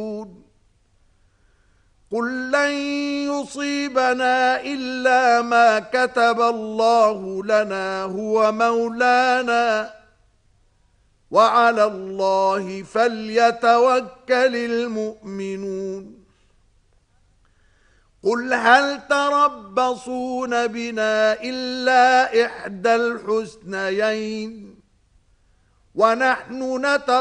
قل لن يصيبنا إلا ما كتب الله لنا هو مولانا وعلى الله فليتوكل المؤمنون قل هل تربصون بنا إلا إحدى الحسنيين ونحن